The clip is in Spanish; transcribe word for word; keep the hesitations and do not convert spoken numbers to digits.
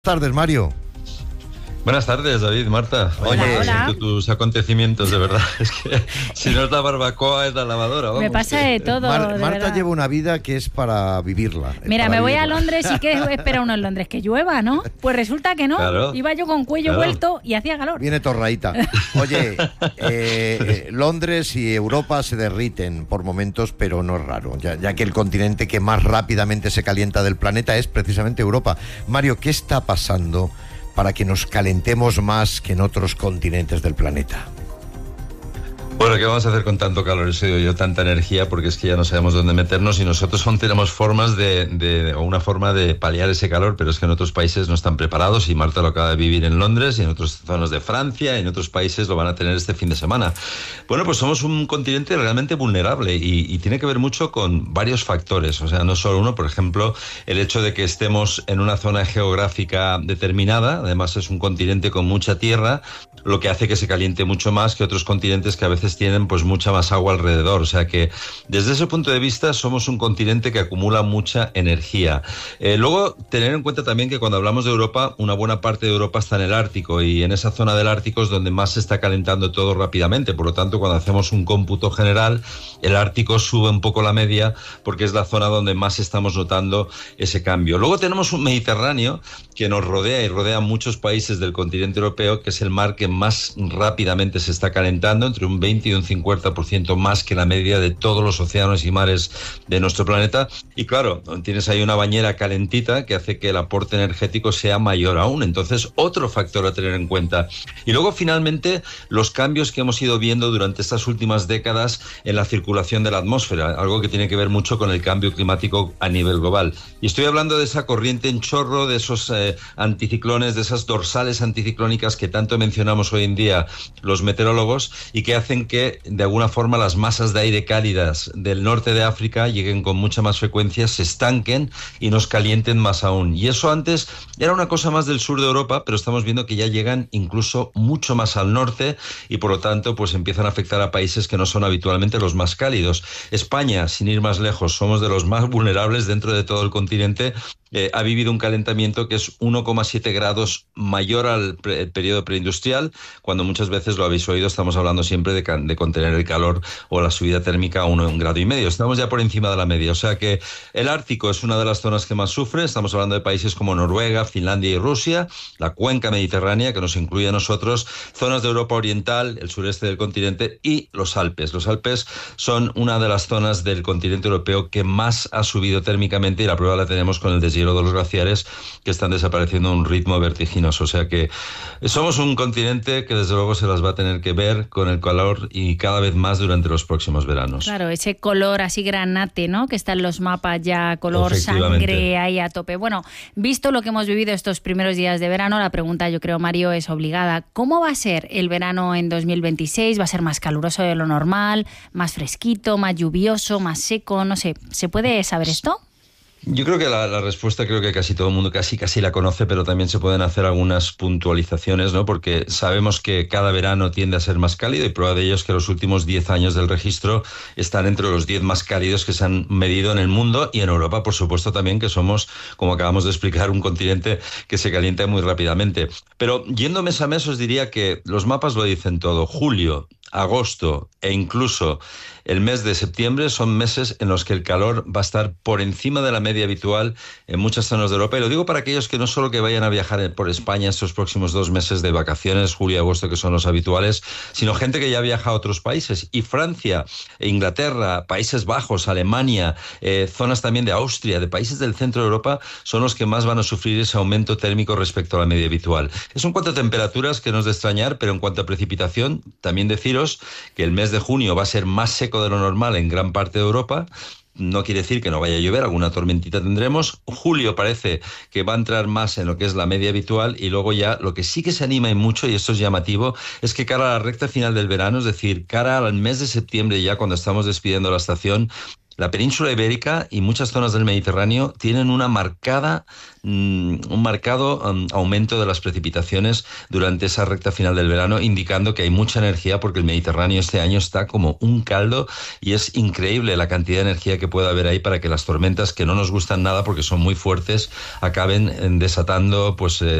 Buenas tardes, Mario. Buenas tardes, David, Marta. Oye, Oye, hola. siento tus acontecimientos, de verdad. Es que si no es la barbacoa, es la lavadora. Vamos, Me pasa que... de todo, Mar- de Marta verdad. lleva una vida que es para vivirla. es Mira, para me voy a vivirla. Londres y ¿qué espera uno en Londres? Que llueva, ¿no? Pues resulta que no. Claro. Iba yo con cuello Claro. vuelto y hacía calor. Viene torraíta. Oye, eh, eh, Londres y Europa se derriten por momentos, pero no es raro, ya, ya que el continente que más rápidamente se calienta del planeta es precisamente Europa. Mario, ¿qué está pasando para que nos calentemos más que en otros continentes del planeta? Bueno, ¿qué vamos a hacer con tanto calor? Eso digo yo, tanta energía, porque es que ya no sabemos dónde meternos y nosotros aún tenemos formas de, de, o una forma de paliar ese calor, pero es que en otros países no están preparados y Marta lo acaba de vivir en Londres y en otras zonas de Francia y en otros países lo van a tener este fin de semana. Bueno, pues somos un continente realmente vulnerable y, y tiene que ver mucho con varios factores, o sea, no solo uno, por ejemplo, el hecho de que estemos en una zona geográfica determinada, además es un continente con mucha tierra, lo que hace que se caliente mucho más que otros continentes que a veces tienen pues mucha más agua alrededor, o sea que desde ese punto de vista somos un continente que acumula mucha energía. Eh, luego tener en cuenta también que cuando hablamos de Europa, una buena parte de Europa está en el Ártico y en esa zona del Ártico es donde más se está calentando todo rápidamente, por lo tanto cuando hacemos un cómputo general, el Ártico sube un poco la media porque es la zona donde más estamos notando ese cambio. Luego tenemos un Mediterráneo que nos rodea y rodea muchos países del continente europeo, que es el mar que más rápidamente se está calentando, entre un veinte y un cincuenta por ciento más que la media de todos los océanos y mares de nuestro planeta. Y claro, tienes ahí una bañera calentita que hace que el aporte energético sea mayor aún. Entonces, otro factor a tener en cuenta. Y luego, finalmente, los cambios que hemos ido viendo durante estas últimas décadas en la circulación de la atmósfera, algo que tiene que ver mucho con el cambio climático a nivel global. Y estoy hablando de esa corriente en chorro, de esos eh, anticiclones, de esas dorsales anticiclónicas que tanto mencionamos hoy en día los meteorólogos y que hacen que de alguna forma las masas de aire cálidas del norte de África lleguen con mucha más frecuencia, se estanquen y nos calienten más aún. Y eso antes era una cosa más del sur de Europa, pero estamos viendo que ya llegan incluso mucho más al norte y por lo tanto pues empiezan a afectar a países que no son habitualmente los más cálidos. España, sin ir más lejos, somos de los más vulnerables dentro de todo el continente. Eh, ha vivido un calentamiento que es uno coma siete grados mayor al pre- periodo preindustrial, cuando muchas veces lo habéis oído, estamos hablando siempre de, de contener el calor o la subida térmica a uno, un grado y medio. Estamos ya por encima de la media, o sea que el Ártico es una de las zonas que más sufre. Estamos hablando de países como Noruega, Finlandia y Rusia, la cuenca mediterránea que nos incluye a nosotros, zonas de Europa Oriental, el sureste del continente y los Alpes. Los Alpes son una de las zonas del continente europeo que más ha subido térmicamente y la prueba la tenemos con el deshielo de los glaciares que están desapareciendo a un ritmo vertiginoso. O sea que somos un continente que desde luego se las va a tener que ver con el calor y cada vez más durante los próximos veranos. Claro, ese color así granate, ¿no? Que está en los mapas ya, color sangre ahí a tope. Bueno, visto lo que hemos vivido estos primeros días de verano, la pregunta yo creo, Mario, es obligada. ¿Cómo va a ser el verano en dos mil veintiséis? ¿Va a ser más caluroso de lo normal? ¿Más fresquito? ¿Más lluvioso? ¿Más seco? No sé, ¿se puede saber esto? Yo creo que la, la respuesta creo que casi todo el mundo casi casi la conoce, pero también se pueden hacer algunas puntualizaciones, ¿no? Porque sabemos que cada verano tiende a ser más cálido y prueba de ello es que los últimos diez años del registro están entre los diez más cálidos que se han medido en el mundo y en Europa, por supuesto, también, que somos, como acabamos de explicar, un continente que se calienta muy rápidamente. Pero yendo mes a mes os diría que los mapas lo dicen todo. Julio, agosto e incluso el mes de septiembre son meses en los que el calor va a estar por encima de la media habitual en muchas zonas de Europa. Y lo digo para aquellos que no solo que vayan a viajar por España estos próximos dos meses de vacaciones, julio y agosto, que son los habituales, sino gente que ya viaja a otros países. Y Francia, Inglaterra, Países Bajos, Alemania, eh, zonas también de Austria, de países del centro de Europa, son los que más van a sufrir ese aumento térmico respecto a la media habitual. Eso en cuanto a temperaturas, que no es de extrañar, pero en cuanto a precipitación, también deciros que el mes de junio va a ser más seco de lo normal en gran parte de Europa. No quiere decir que no vaya a llover, alguna tormentita tendremos. Julio parece que va a entrar más en lo que es la media habitual y luego ya lo que sí que se anima y mucho, y esto es llamativo, es que cara a la recta final del verano, es decir, cara al mes de septiembre ya cuando estamos despidiendo la estación, la península ibérica y muchas zonas del Mediterráneo tienen una marcada, um, un marcado um, aumento de las precipitaciones durante esa recta final del verano, indicando que hay mucha energía porque el Mediterráneo este año está como un caldo y es increíble la cantidad de energía que puede haber ahí para que las tormentas, que no nos gustan nada porque son muy fuertes, acaben desatando pues eh,